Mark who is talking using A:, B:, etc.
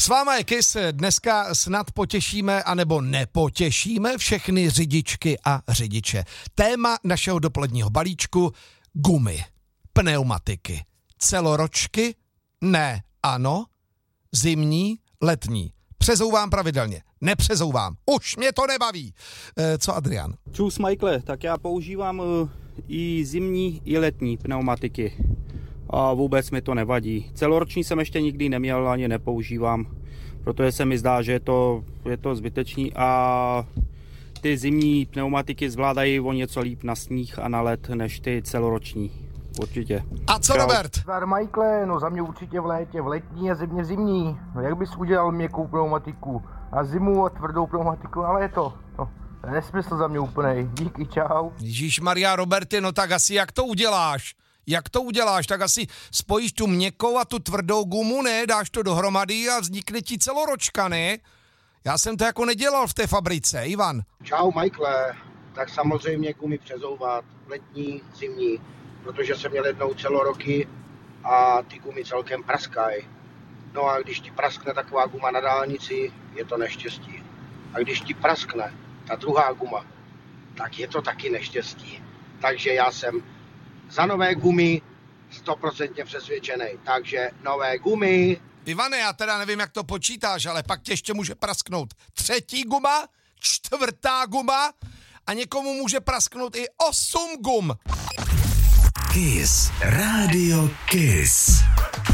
A: S váma je Kiss, dneska snad potěšíme anebo nepotěšíme všechny řidičky a řidiče. Téma našeho dopoledního balíčku: gumy, pneumatiky, celoročky, ne, ano, zimní, letní. Přezouvám pravidelně, nepřezouvám, už mě to nebaví. Co Adrian?
B: Čus Michael, tak já používám i zimní, i letní pneumatiky. A vůbec mi to nevadí. Celoroční jsem ještě nikdy neměl, ani nepoužívám, protože se mi zdá, že je to zbytečný a ty zimní pneumatiky zvládají o něco líp na sníh a na led než ty celoroční. Určitě.
A: A co Robert?
C: Zdar Michael, no za mě určitě v létě, v letní a zimně zimní. No jak bys udělal měkkou pneumatiku a zimu a tvrdou pneumatiku na léto? No, to je nesmysl za mě úplnej. Díky, čau.
A: Ježíšmarja, Roberty, no tak asi jak to uděláš? Jak to uděláš? Tak asi spojíš tu měkkou a tu tvrdou gumu, ne? Dáš to dohromady a vznikne ti celoročka, ne? Já jsem to jako nedělal v té fabrice, Ivan.
D: Čau Michael, tak samozřejmě gumy přezouvat, letní, zimní, protože jsem měl jednou celoroky a ty gumy celkem praskají. No a když ti praskne taková guma na dálnici, je to neštěstí. A když ti praskne ta druhá guma, tak je to taky neštěstí. Takže já jsem za nové gumy 100% přesvědčený. Takže nové gumy.
A: Ivane, já teda nevím, jak to počítáš, ale pak tě ještě může prasknout třetí guma, čtvrtá guma a někomu může prasknout i 8 gum.
E: Kiss. Rádio Kiss.